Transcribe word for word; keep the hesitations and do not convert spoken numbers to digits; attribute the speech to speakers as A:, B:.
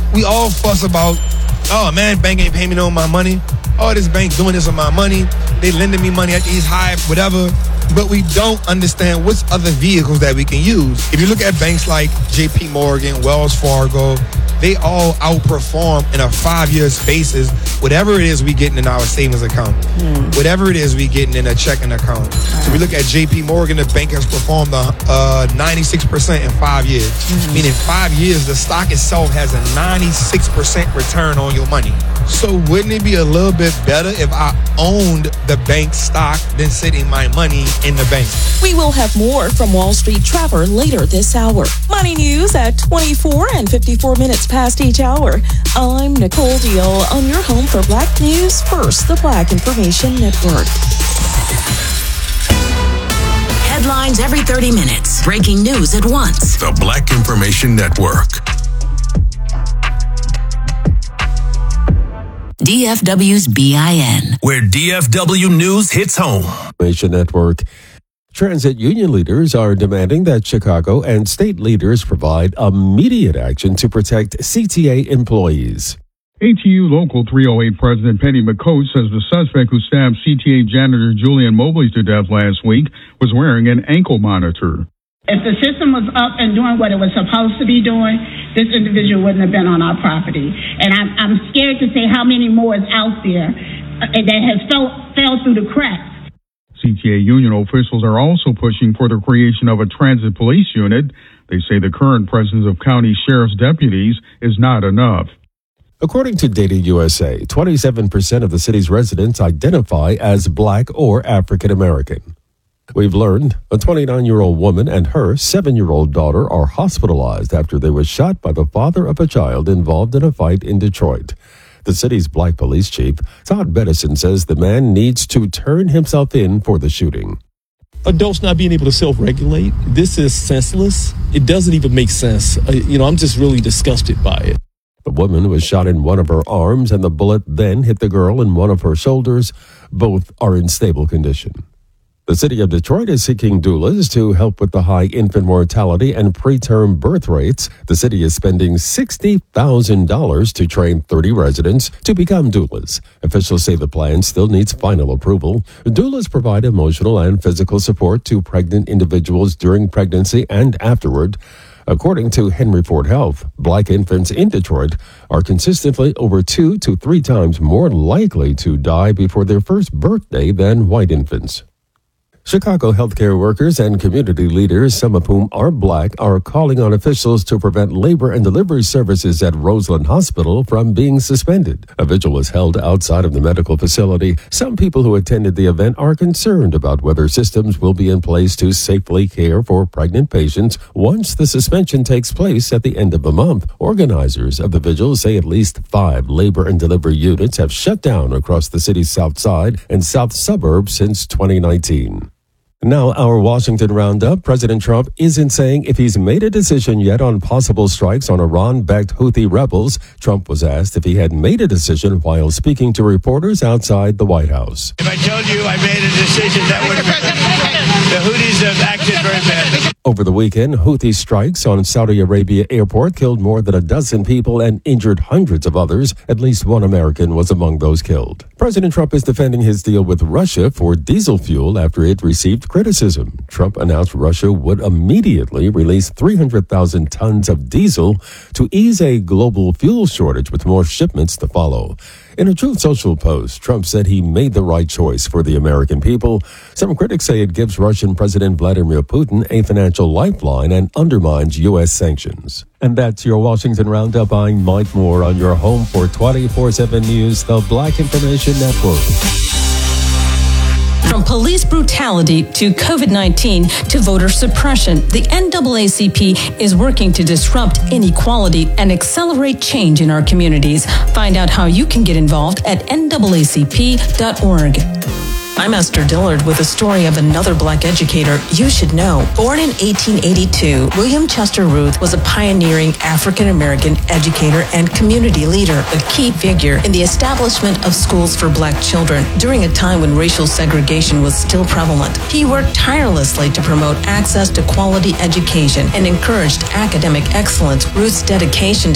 A: We all fuss about, oh man, bank ain't paying me no my money. Oh, this bank doing this with my money. They lending me money at these high, whatever. But we don't understand what's other vehicles that we can use. If you look at banks like J P Morgan, Wells Fargo, they all outperform in a five-year basis whatever it is we getting in our savings account, mm. whatever it is we getting in a checking account. Right. So we look at J P Morgan, the bank has performed uh, ninety-six percent in five years. Mm-hmm. Meaning five years, the stock itself has a ninety-six percent return on your money. So wouldn't it be a little bit better if I owned the bank stock than sitting my money in the bank?
B: We will have more from Wall Street Trevor later this hour. Money news at twenty-four and fifty-four minutes past each hour. I'm Nicole Deal on your home for Black News First, the Black Information Network.
C: Headlines every thirty minutes. Breaking news at once.
D: The Black Information Network.
C: D F W's B I N,
D: where D F W News hits home.
E: Information Network. Transit union leaders are demanding that Chicago and state leaders provide immediate action to protect C T A employees.
F: A T U Local three oh eight President Penny McCoach says the suspect who stabbed C T A janitor Julian Mobley to death last week was wearing an ankle monitor.
G: If the system was up and doing what it was supposed to be doing, this individual wouldn't have been on our property. And I'm, I'm scared to say how many more is out there that has fell, fell through the cracks.
F: C T A union officials are also pushing for the creation of a transit police unit. They say the current presence of county sheriff's deputies is not enough.
E: According to Data U S A, twenty-seven percent of the city's residents identify as Black or African American. We've learned a twenty-nine-year-old woman and her seven-year-old daughter are hospitalized after they were shot by the father of a child involved in a fight in Detroit. The city's Black police chief, Todd Bettison, says the man needs to turn himself in for the shooting.
H: Adults not being able to self-regulate, this is senseless. It doesn't even make sense. Uh, you know, I'm just really disgusted by it.
E: The woman was shot in one of her arms and the bullet then hit the girl in one of her shoulders. Both are in stable condition. The city of Detroit is seeking doulas to help with the high infant mortality and preterm birth rates. The city is spending sixty thousand dollars to train thirty residents to become doulas. Officials say the plan still needs final approval. Doulas provide emotional and physical support to pregnant individuals during pregnancy and afterward. According to Henry Ford Health, Black infants in Detroit are consistently over two to three times more likely to die before their first birthday than white infants. Chicago healthcare workers and community leaders, some of whom are Black, are calling on officials to prevent labor and delivery services at Roseland Hospital from being suspended. A vigil was held outside of the medical facility. Some people who attended the event are concerned about whether systems will be in place to safely care for pregnant patients once the suspension takes place at the end of the month. Organizers of the vigil say at least five labor and delivery units have shut down across the city's south side and south suburbs since twenty nineteen. Now, our Washington Roundup. President Trump isn't saying if he's made a decision yet on possible strikes on Iran-backed Houthi rebels. Trump was asked if he had made a decision while speaking to reporters outside the White House.
I: If I told you I made a decision, that would the Houthis have acted very badly.
E: Over the weekend, Houthi strikes on Saudi Arabia airport killed more than a dozen people and injured hundreds of others. At least one American was among those killed. President Trump is defending his deal with Russia for diesel fuel after it received criticism. Trump announced Russia would immediately release three hundred thousand tons of diesel to ease a global fuel shortage, with more shipments to follow. In a Truth Social post, Trump said he made the right choice for the American people. Some critics say it gives Russian President Vladimir Putin a financial lifeline and undermines U S sanctions. And that's your Washington Roundup. I'm Mike Moore on your home for twenty-four seven News, the Black Information Network.
B: From police brutality to COVID nineteen to voter suppression, the N double A C P is working to disrupt inequality and accelerate change in our communities. Find out how you can get involved at N double A C P dot org. I'm Esther Dillard with a story of another Black educator you should know. Born in eighteen eighty-two, William Chester Ruth was a pioneering African-American educator and community leader, a key figure in the establishment of schools for Black children during a time when racial segregation was still prevalent. He worked tirelessly to promote access to quality education and encouraged academic excellence. Ruth's dedication to